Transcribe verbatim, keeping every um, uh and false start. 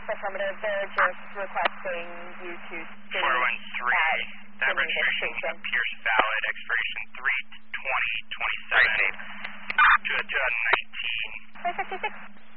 affirmative. They're just requesting you to state four one three, that the registration appears valid, expiration three twenty twenty-seven to two thousand nineteen. four fifty-six.